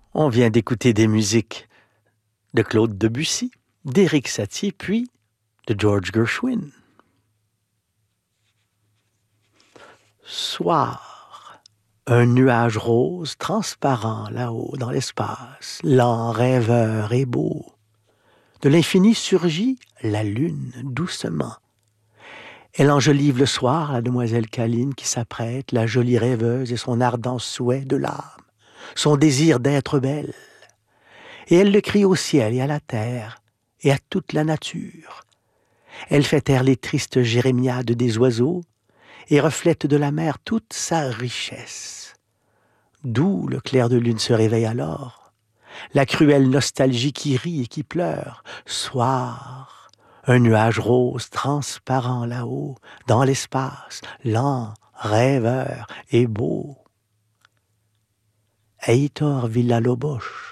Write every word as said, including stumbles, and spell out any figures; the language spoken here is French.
On vient d'écouter des musiques de Claude Debussy, d'Éric Satie, puis de George Gershwin. Soir, un nuage rose transparent là-haut dans l'espace, lent, rêveur et beau. De l'infini surgit la lune doucement. Elle enjolive le soir, la demoiselle câline qui s'apprête, la jolie rêveuse et son ardent souhait de l'âme, son désir d'être belle. Et elle le crie au ciel et à la terre et à toute la nature. Elle fait taire les tristes jérémiades des oiseaux et reflète de la mer toute sa richesse. D'où le clair de lune se réveille alors, la cruelle nostalgie qui rit et qui pleure. Soir, un nuage rose transparent là-haut, dans l'espace, lent, rêveur et beau. Heitor Villa-Lobos.